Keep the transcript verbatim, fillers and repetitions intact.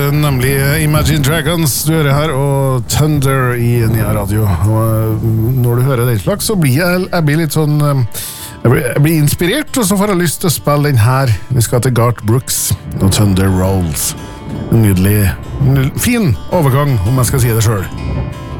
Nemlig Imagine Dragons du hører her, og Thunder i Nia Radio. Og når du hører den slags, så blir jeg, jeg blir litt sånn jeg blir, jeg blir inspirert, og så får jeg lyst til å spille den her. Vi skal til Garth Brooks og Thunder Rolls. En nydelig, nydelig fin overgang, om jeg skal si det selv.